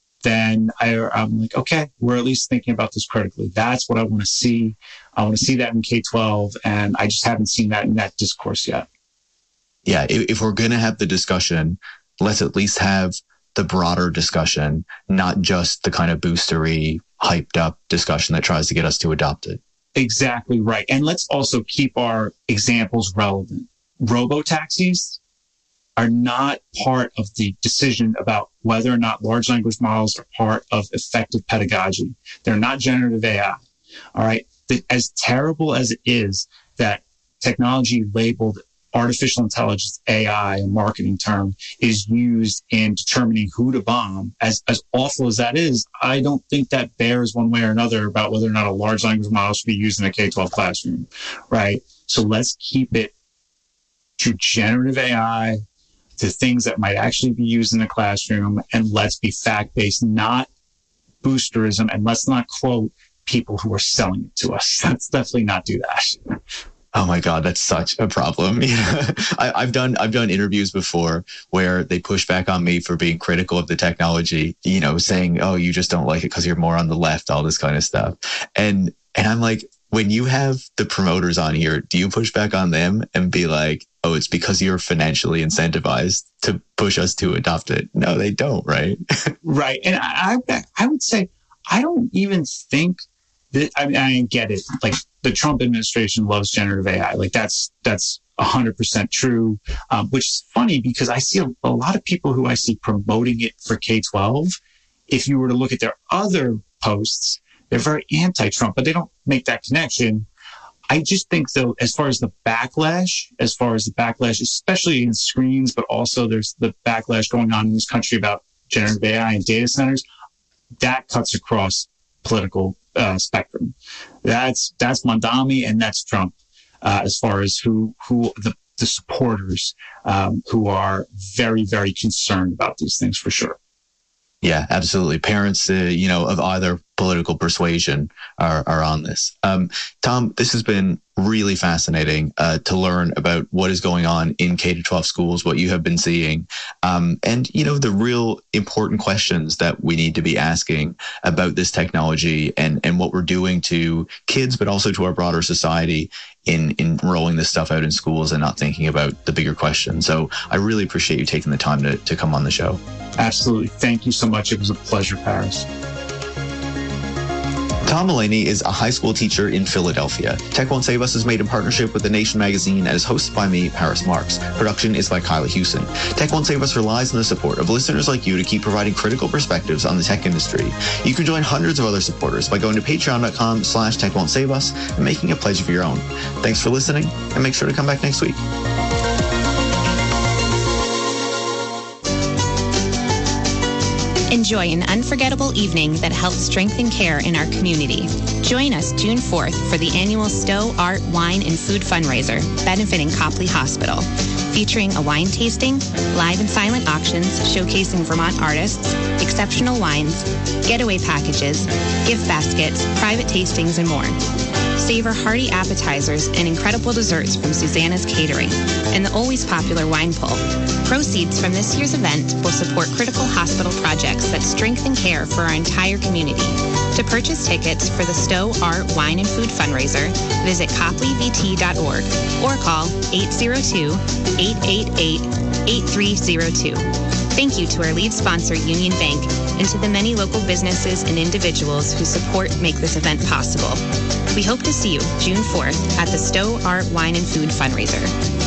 then I, I'm like, okay, we're at least thinking about this critically. That's what I want to see. I want to see that in K twelve, and I just haven't seen that in that discourse yet. Yeah, if, if we're going to have the discussion, let's at least have the broader discussion, not just the kind of boostery, hyped up discussion that tries to get us to adopt it. Exactly right. And let's also keep our examples relevant. Robo-taxis are not part of the decision about whether or not large language models are part of effective pedagogy. They're not generative A I. All right. As terrible as it is that technology labeled artificial intelligence, A I, a marketing term, is used in determining who to bomb, as, as awful as that is, I don't think that bears one way or another about whether or not a large language model should be used in a K twelve classroom, right? So let's keep it to generative A I, to things that might actually be used in the classroom, and let's be fact-based, not boosterism, and let's not quote people who are selling it to us. Let's definitely not do that. one Oh my God, that's such a problem. I, I've done I've done interviews before where they push back on me for being critical of the technology, you know, saying, oh, you just don't like it because you're more on the left, all this kind of stuff. And and I'm like, when you have the promoters on here, do you push back on them and be like, oh, it's because you're financially incentivized to push us to adopt it? No, they don't, right? Right. And I, I, I would say, I don't even think that, I mean, I get it. Like, the Trump administration loves generative A I. Like, that's, that's one hundred percent true, um, which is funny because I see a, a lot of people who I see promoting it for K twelve. If you were to look at their other posts, they're very anti-Trump, but they don't make that connection. I just think, though, as far as the backlash, as far as the backlash, especially in screens, but also there's the backlash going on in this country about generative A I and data centers, that cuts across political uh, spectrum. That's that's Mondami and that's Trump, uh, as far as who who the, the supporters um, who are very, very concerned about these things for sure. Yeah, absolutely. Parents, uh, you know, of either political persuasion are, are on this. Um, Tom, this has been really fascinating uh, to learn about what is going on in K to twelve schools, what you have been seeing, um, and, you know, the real important questions that we need to be asking about this technology and, and what we're doing to kids, but also to our broader society in, in rolling this stuff out in schools and not thinking about the bigger questions. So I really appreciate you taking the time to, to come on the show. Absolutely. Thank you so much. It was a pleasure, Paris. Tom Mullaney is a high school teacher in Philadelphia. Tech Won't Save Us is made in partnership with The Nation magazine and is hosted by me, Paris Marks. Production is by Kyla Hewson. Tech Won't Save Us relies on the support of listeners like you to keep providing critical perspectives on the tech industry. You can join hundreds of other supporters by going to patreon.com slash Tech Won't Save Us and making a pledge of your own. Thanks for listening, and make sure to come back next week. Enjoy an unforgettable evening that helps strengthen care in our community. Join us June fourth for the annual Stowe Art, Wine, and Food fundraiser benefiting Copley Hospital, featuring a wine tasting, live and silent auctions showcasing Vermont artists, exceptional wines, getaway packages, gift baskets, private tastings, and more. Savor hearty appetizers and incredible desserts from Susanna's Catering and the always popular wine pull. Proceeds from this year's event will support critical hospital projects that strengthen care for our entire community. To purchase tickets for the Stowe Art, Wine, and Food fundraiser, visit copley v t dot org or call eight zero two, eight eight eight, eight three zero two. Thank you to our lead sponsor, Union Bank, and to the many local businesses and individuals whose support make this event possible. We hope to see you June fourth at the Stowe Art, Wine, and Food fundraiser.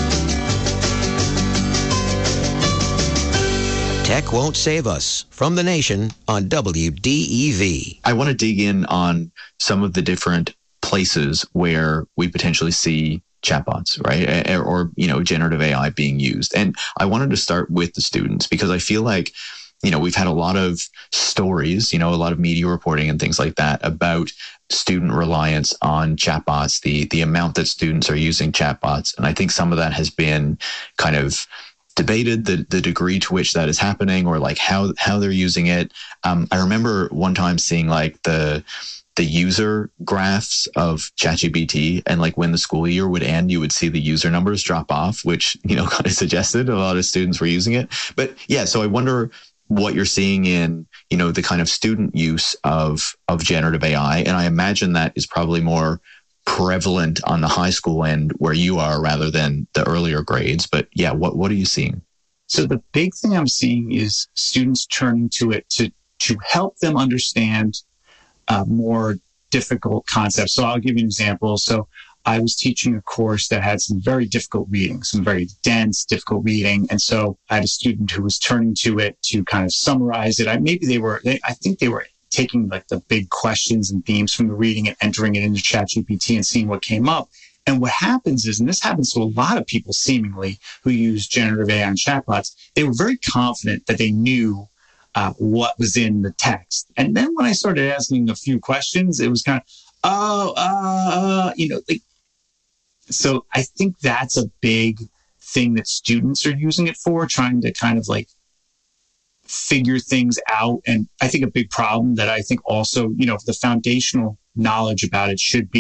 Tech Won't Save Us from The Nation on W D E V. I want to dig in on some of the different places where we potentially see chatbots, right? Or, or, you know, generative A I being used. And I wanted to start with the students because I feel like, you know, we've had a lot of stories, you know, a lot of media reporting and things like that about student reliance on chatbots, the the amount that students are using chatbots. And I think some of that has been kind of debated, the the degree to which that is happening or like how how they're using it. Um, I remember one time seeing like the the user graphs of ChatGPT, and like when the school year would end, you would see the user numbers drop off, which, you know, kind of suggested a lot of students were using it. But yeah, so I wonder what you're seeing in, you know, the kind of student use of of generative A I. And I imagine that is probably more prevalent on the high school end where you are rather than the earlier grades. But yeah, what what are you seeing? So the big thing I'm seeing is students turning to it to to help them understand uh, more difficult concepts. So I'll give you an example. So I was teaching a course that had some very difficult reading, some very dense, difficult reading. And so I had a student who was turning to it to kind of summarize it. I, maybe they were, they, I think they were taking like the big questions and themes from the reading and entering it into ChatGPT and seeing what came up. And what happens is, and this happens to a lot of people seemingly who use generative A I and chatbots, they were very confident that they knew uh, what was in the text. And then when I started asking a few questions, it was kind of, oh, uh, you know, like, so I think that's a big thing that students are using it for, trying to kind of like figure things out. And I think a big problem that I think also, you know, the foundational knowledge about it should be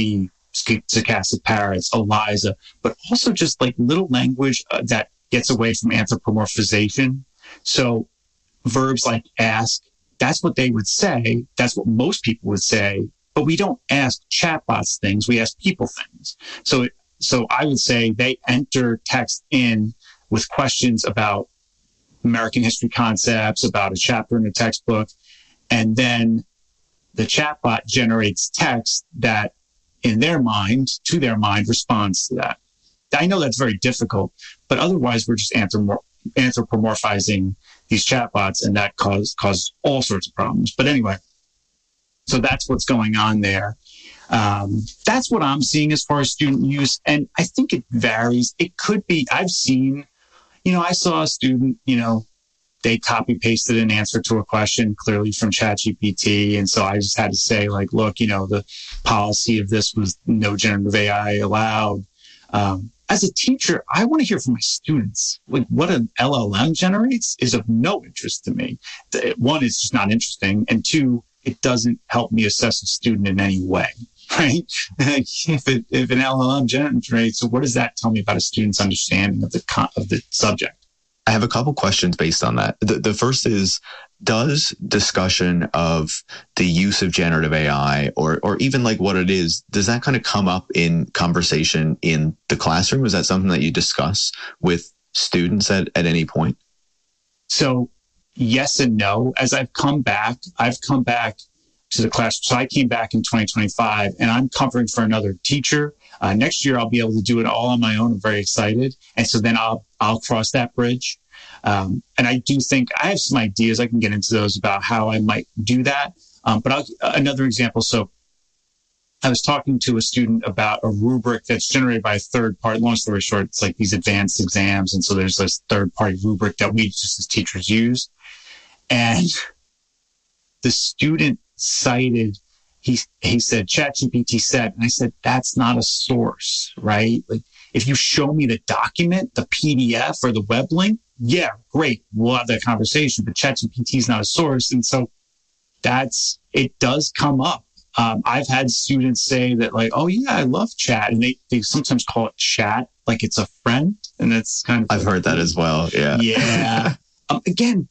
stochastic parrots, ELIZA, but also just like little language uh, that gets away from anthropomorphization. So verbs like ask, that's what they would say. That's what most people would say. But we don't ask chatbots things. We ask people things. So, it, so I would say they enter text in with questions about American history concepts, about a chapter in a textbook, and then the chatbot generates text that, in their mind, to their mind, responds to that. I know that's very difficult, but otherwise we're just anthropomorphizing these chatbots, and that causes causes all sorts of problems. But anyway, so that's what's going on there. Um, that's what I'm seeing as far as student use, and I think it varies. It could be, I've seen, you know, I saw a student, you know, they copy pasted an answer to a question clearly from ChatGPT. And so I just had to say, like, look, you know, the policy of this was no generative A I allowed. Um, as a teacher, I want to hear from my students. Like, what an L L M generates is of no interest to me. One, it's just not interesting. And two, it doesn't help me assess a student in any way, right? if it, if an L L M generates, so what does that tell me about a student's understanding of the con- of the subject? I have a couple questions based on that. The, the first is, does discussion of the use of generative A I, or or even like what it is, does that kind of come up in conversation in the classroom? Is that something that you discuss with students at, at any point? So yes and no. As I've come back, I've come back to the class. So I came back in twenty twenty-five, and I'm covering for another teacher. Uh, next year, I'll be able to do it all on my own. I'm very excited. And so then I'll I'll cross that bridge. Um, and I do think I have some ideas. I can get into those about how I might do that. Um, but I'll, another example. So I was talking to a student about a rubric that's generated by a third party. Long story short, it's like these advanced exams. And so there's this third party rubric that we just as teachers use. And the student cited, he, he said, ChatGPT said, and I said, that's not a source, right? Like, if you show me the document, the P D F or the web link, yeah, great. We'll have that conversation, but ChatGPT is not a source. And so that's, it does come up. Um, I've had students say that, like, oh yeah, I love chat. And they, they sometimes call it chat, like it's a friend. And that's kind of, I've heard that as well. Yeah. Yeah. um, again,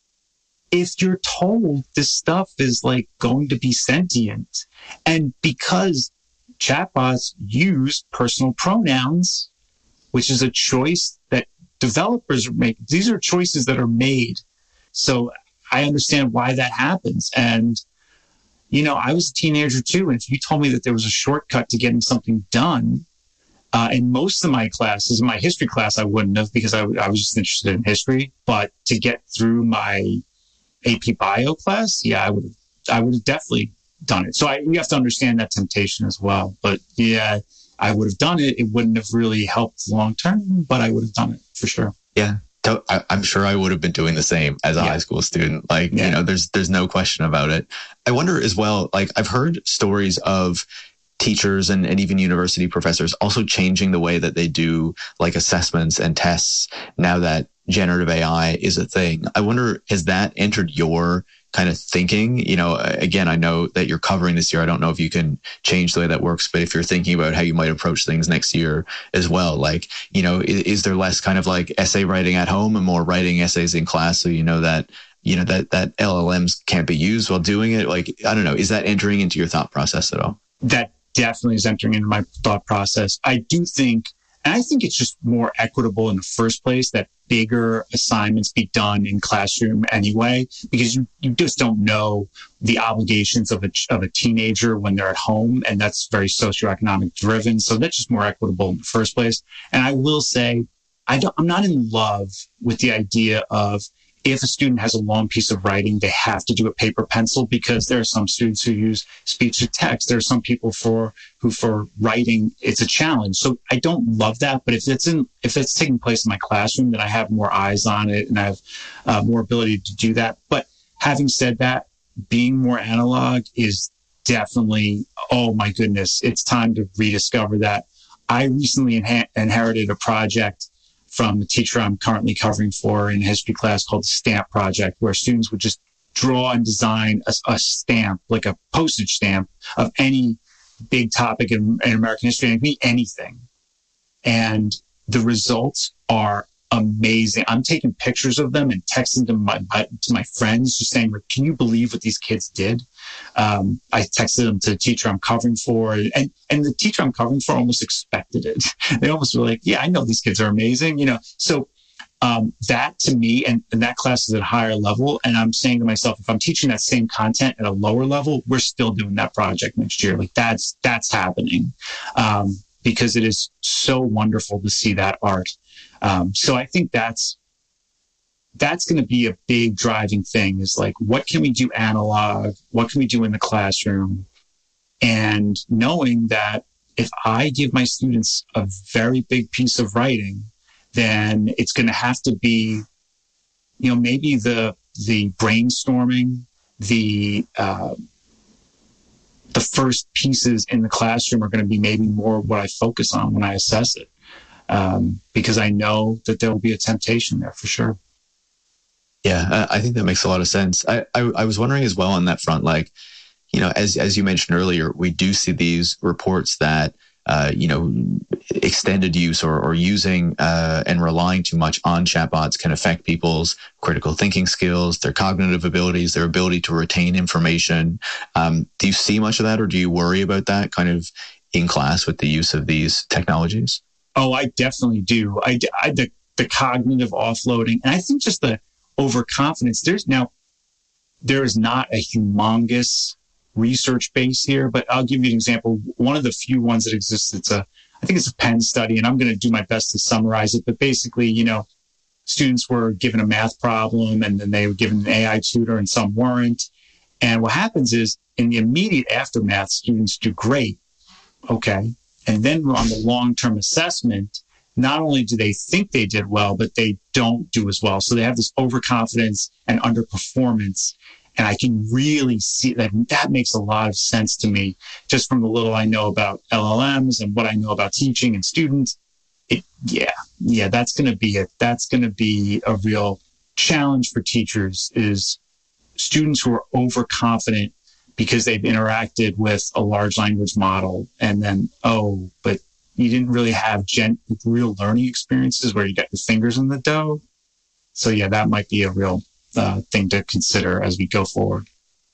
if you're told this stuff is like going to be sentient, and because chatbots use personal pronouns, which is a choice that developers make. These are choices that are made. So I understand why that happens. And, you know, I was a teenager too. And if you told me that there was a shortcut to getting something done, uh, in most of my classes, in my history class, I wouldn't have, because I, I was just interested in history. But to get through my A P Bio class, yeah, I would have, I would have definitely done it. So I, you have to understand that temptation as well. But yeah, I would have done it. It wouldn't have really helped long term, but I would have done it for sure. Yeah. I, I'm sure I would have been doing the same as a yeah. high school student. Like, yeah. you know, there's, there's no question about it. I wonder as well, like I've heard stories of teachers and, and even university professors also changing the way that they do like assessments and tests now that generative A I is a thing. I wonder, has that entered your kind of thinking? You know, again, I know that you're covering this year. I don't know if you can change the way that works, but if you're thinking about how you might approach things next year as well, like, you know, is, is there less kind of like essay writing at home and more writing essays in class? So, you know, that, you know, that, that L L Ms can't be used while doing it. Like, I don't know. Is that entering into your thought process at all? That definitely is entering into my thought process. I do think, and I think it's just more equitable in the first place that bigger assignments be done in classroom anyway, because you, you just don't know the obligations of a, of a teenager when they're at home. And that's very socioeconomic driven. So that's just more equitable in the first place. And I will say, I don't, I'm not in love with the idea of, if a student has a long piece of writing, they have to do a paper pencil, because there are some students who use speech to text. There are some people for who for writing, it's a challenge. So I don't love that. But if it's in, if it's taking place in my classroom, then I have more eyes on it and I have uh, more ability to do that. But having said that, being more analog is definitely, oh my goodness, it's time to rediscover that. I recently inha- inherited a project from the teacher I'm currently covering for in a history class called the Stamp Project, where students would just draw and design a, a stamp, like a postage stamp of any big topic in, in American history. It can be anything. And the results are amazing. I'm taking pictures of them and texting them my, my, to my friends, just saying, like, can you believe what these kids did? Um, I texted them to the teacher I'm covering for, and, and the teacher I'm covering for almost expected it. They almost were like, yeah, I know these kids are amazing. You know, so um, that to me, and, and that class is at a higher level. And I'm saying to myself, if I'm teaching that same content at a lower level, we're still doing that project next year. Like that's, that's happening. Um, because it is so wonderful to see that art. Um, so I think that's that's going to be a big driving thing is like, what can we do analog? What can we do in the classroom? And knowing that if I give my students a very big piece of writing, then it's going to have to be, you know, maybe the the brainstorming, the uh, the first pieces in the classroom are going to be maybe more what I focus on when I assess it. Um, because I know that there will be a temptation there for sure. Yeah, I think that makes a lot of sense. I, I, I was wondering as well on that front, like, you know, as as you mentioned earlier, we do see these reports that, uh, you know, extended use or, or using uh, and relying too much on chatbots can affect people's critical thinking skills, their cognitive abilities, their ability to retain information. Um, do you see much of that, or do you worry about that kind of in class with the use of these technologies? Oh, I definitely do. I, I the, the cognitive offloading, and I think just the overconfidence. There's now, there is not a humongous research base here, but I'll give you an example. One of the few ones that exists, it's a, I think it's a Penn study, and I'm going to do my best to summarize it. But basically, you know, students were given a math problem, and then they were given an A I tutor, and some weren't. And what happens is, in the immediate aftermath, students do great. Okay. And then on the long-term assessment, not only do they think they did well, but they don't do as well. So they have this overconfidence and underperformance. And I can really see that that makes a lot of sense to me, just from the little I know about L L Ms and what I know about teaching and students. It, yeah, yeah, that's going to be it. That's going to be a real challenge for teachers, is students who are overconfident because they've interacted with a large language model, and then, oh, but you didn't really have gen- real learning experiences where you got your fingers in the dough. So yeah, that might be a real uh, thing to consider as we go forward.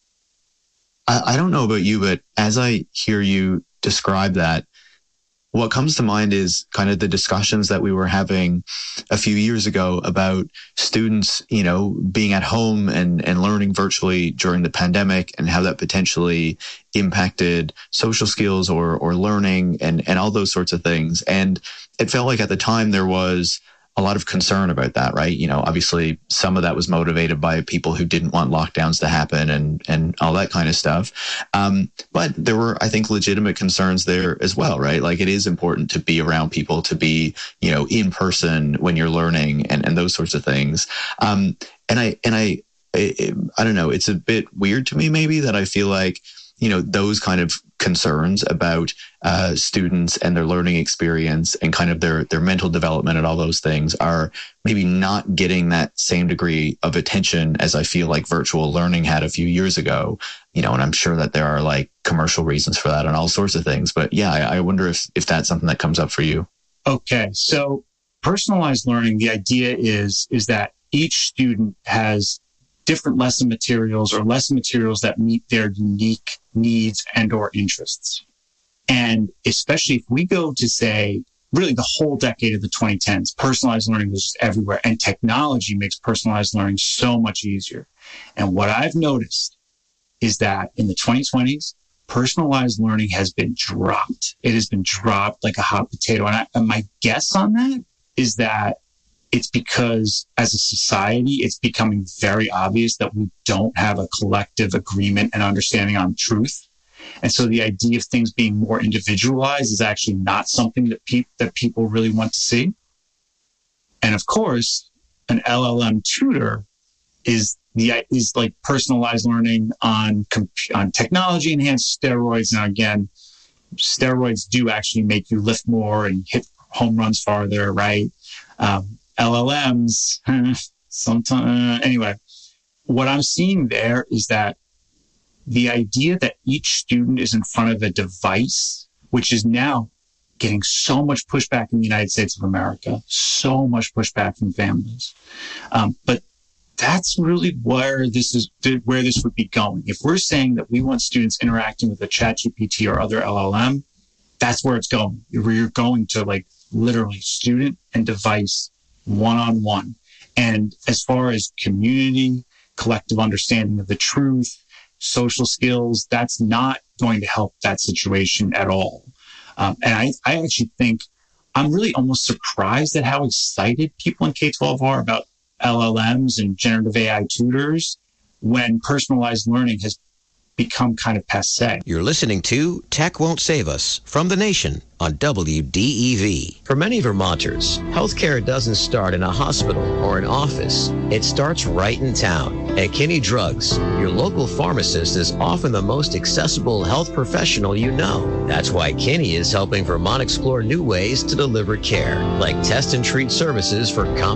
I, I don't know about you, but as I hear you describe that, what comes to mind is kind of the discussions that we were having a few years ago about students, you know, being at home and, and learning virtually during the pandemic, and how that potentially impacted social skills or, or learning and, and all those sorts of things. And it felt like at the time there was a lot of concern about that, right? You know, obviously some of that was motivated by people who didn't want lockdowns to happen and, and all that kind of stuff. Um, but there were, I think, legitimate concerns there as well, right? Like, it is important to be around people, to be, you know, in person when you're learning, and, and those sorts of things. Um, and I, and I, I, I don't know, it's a bit weird to me maybe that I feel like, you know, those kind of concerns about uh, students and their learning experience and kind of their, their mental development and all those things are maybe not getting that same degree of attention as I feel like virtual learning had a few years ago, you know, and I'm sure that there are like commercial reasons for that and all sorts of things. But yeah, I, I wonder if, if that's something that comes up for you. Okay. So personalized learning, the idea is, is that each student has different lesson materials or lesson materials that meet their unique needs and or interests. And especially if we go to, say, really the whole decade of the twenty tens, personalized learning was just everywhere, and technology makes personalized learning so much easier. And what I've noticed is that in the twenty twenties, personalized learning has been dropped. It has been dropped like a hot potato. And, I, and my guess on that is that it's because as a society, it's becoming very obvious that we don't have a collective agreement and understanding on truth. And so the idea of things being more individualized is actually not something that, pe- that people really want to see. And of course, an L L M tutor is the is like personalized learning on comp- on technology enhanced steroids. Now again, steroids do actually make you lift more and hit home runs farther, right? Um, L L Ms, sometimes, anyway, what I'm seeing there is that the idea that each student is in front of a device, which is now getting so much pushback in the United States of America, so much pushback from families. Um, but that's really where this is, where this would be going. If we're saying that we want students interacting with a ChatGPT or other L L M, that's where it's going. You're going to like literally student and device one-on-one. And as far as community, collective understanding of the truth, social skills, that's not going to help that situation at all. Um, and I, I actually think I'm really almost surprised at how excited people in K twelve are about L L Ms and generative A I tutors when personalized learning has become kind of passé. You're listening to Tech Won't Save Us from The Nation on W D E V. For many Vermonters, healthcare doesn't start in a hospital or an office. It starts right in town. At Kinney Drugs, your local pharmacist is often the most accessible health professional you know. That's why Kinney is helping Vermont explore new ways to deliver care, like test and treat services for common